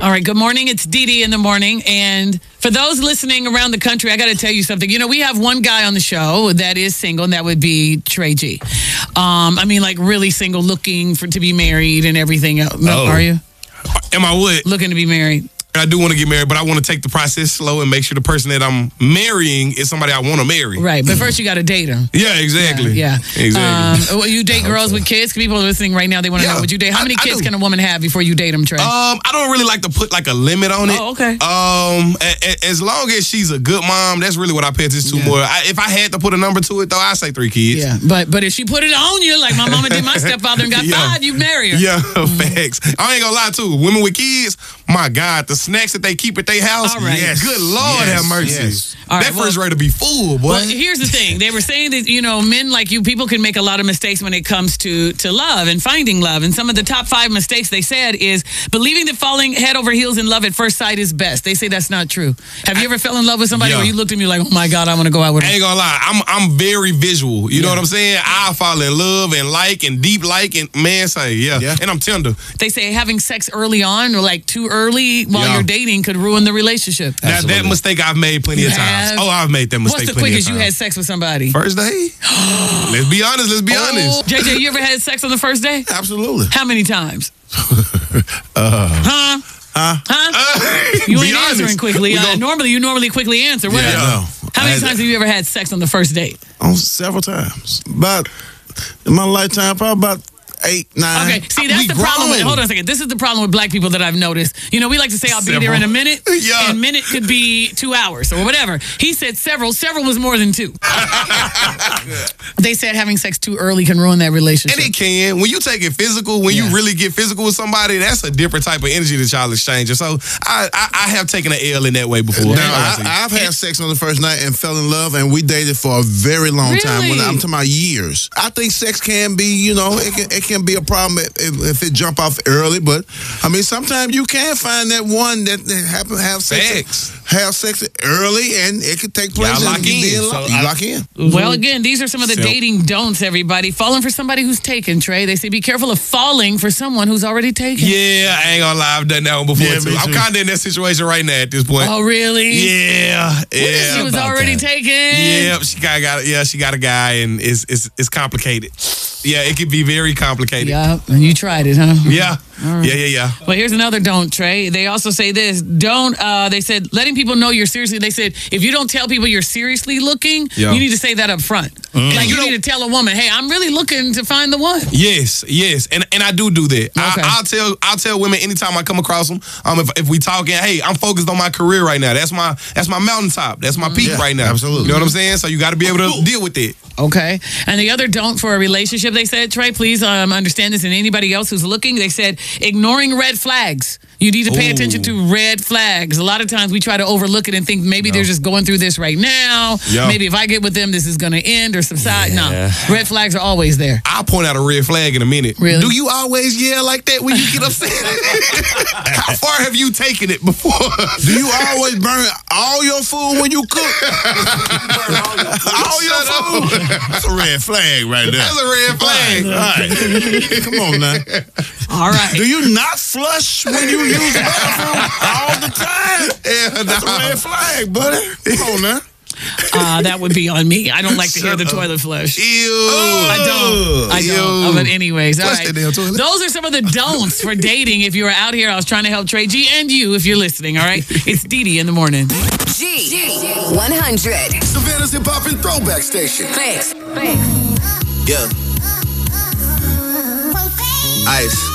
All right, good morning. It's Dee Dee in the morning. And for those listening around the country, I got to tell you something. You know, we have one guy on the show that is single, and that would be Trey G. I mean, like really single, looking to be married and everything. Are you? Am I what? Looking to be married. I do want to get married, but I want to take the process slow and make sure the person that I'm marrying is somebody I want to marry. Right, but first you got to date them. Yeah, exactly. Yeah. Exactly. Well, you date girls with kids? People are listening right now. They want to know, would you date? How many kids can a woman have before you date them, Trey? I don't really like to put like a limit on it. Oh, okay. As long as she's a good mom, that's really what I pay attention to more. If I had to put a number to it, though, I say 3 kids. Yeah, but if she put it on you, like my mama did my stepfather and got 5, you marry her. Yeah, facts. I ain't gonna lie, too. Women with kids, my God, the snacks that they keep at their house, good Lord have mercy. Yes. All right, that refrigerator to be full, boy. Well, here's the thing. They were saying that, you know, men like you, people can make a lot of mistakes when it comes to love and finding love. And some of the top 5 mistakes they said is believing that falling head over heels in love at first sight is best. They say that's not true. Have you ever fell in love with somebody where you looked at me like, oh my God, I want to go out with her? I ain't gonna lie. I'm very visual. You know what I'm saying? I fall in love and like and deep like and man say, and I'm tender. They say having sex early on or like too early while you're dating could ruin the relationship. That mistake I've made plenty of times. Oh, I've made that mistake. What's the quickest you had sex with somebody? First day. Let's be honest. JJ, you ever had sex on the first day? Absolutely. How many times? You ain't answering quickly. Normally, you quickly answer. What How many times have you ever had sex on the first date? Several times. But in my lifetime, probably about 8, 9. Okay, see, that's the problem with, hold on a second. This is the problem with black people that I've noticed. You know, we like to say, I'll be there in a minute. And minute could be 2 hours or whatever. He said several. Several was more than 2. They said having sex too early can ruin that relationship. And it can. When you take it physical, when you really get physical with somebody, that's a different type of energy that y'all exchanging. So I have taken an L in that way before. Now, I've had sex on the first night and fell in love, and we dated for a very long time. I'm talking about years. I think sex can be, you know, it can be a problem if it jump off early, but I mean sometimes you can find that one that happen have sex early and it could take place. Lock in. Well, again, these are some of the dating don'ts, everybody. Falling for somebody who's taken, Trey. They say be careful of falling for someone who's already taken. Yeah, I ain't gonna lie, I've done that one before too. I'm kind of in that situation right now at this point. Oh, really? Yeah. She was already taken. Yeah, she got a guy and it's complicated. Yeah, it could be very complicated. Yeah, and you tried it, huh? Yeah. Right. Yeah. Well, here's another don't, Trey. They also say this. They said, letting people know you're seriously. They said, if you don't tell people you're seriously looking, you need to say that up front. Like you need to tell a woman, hey, I'm really looking to find the one. Yes. And I do that. Okay. I'll tell women anytime I come across them, if we talking, hey, I'm focused on my career right now. That's my mountaintop. That's my peak right now. Absolutely. You know what I'm saying? So you got to be able to deal with it. Okay. And the other don't for a relationship, they said, Trey, please understand this, and anybody else who's looking, they said, ignoring red flags. You need to pay attention to red flags. A lot of times we try to overlook it and think maybe they're just going through this right now. Maybe if I get with them, this is going to end or subside. No. Red flags are always there. I'll point out a red flag in a minute. Really? Do you always yell like that when you get upset? How far have you taken it before? Do you always burn all your food when you cook? All your food? That's a red flag right there. That's a red flag. All right. Come on now. All right. Do you not flush when you use the bathroom all the time? Yeah, that's a red flag, buddy. Come on now. That would be on me. I don't like to hear the toilet flush. Ew. I don't. But anyways, all right. Toilet. Those are some of the don'ts for dating. If you are out here, I was trying to help Trey G and you if you're listening, all right? It's Dee Dee in the morning. G100. Savannah's hip hop and throwback station. Thanks. Yeah. Ice.